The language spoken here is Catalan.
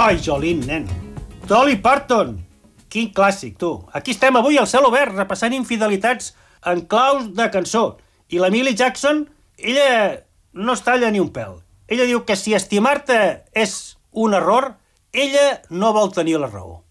Ai, Jolín, nen. Dolly Parton. Quin clàssic, tu. Aquí estem avui al cel obert, repassant infidelitats en claus de cançó. I la Millie Jackson, ella no es talla ni un pèl. Ella diu que si estimar-te és un error, ella no vol tenir la raó.